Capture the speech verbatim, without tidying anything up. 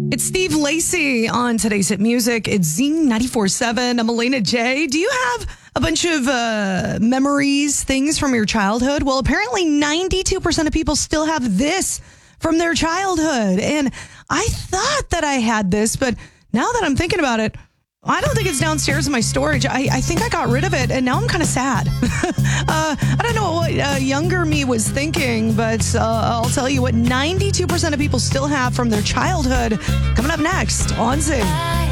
It's Steve Lacy on today's Hit Music. It's Zing ninety-four point seven. I'm Elena J. Do you have a bunch of uh, memories, things from your childhood? Well, apparently ninety-two percent of people still have this from their childhood. And I thought that I had this, but now that I'm thinking about it, I don't think it's downstairs in my storage. I, I think I got rid of it, and now I'm kind of sad. uh, I don't know what uh, younger me was thinking, but uh, I'll tell you what ninety-two percent of people still have from their childhood. Coming up next on Zing.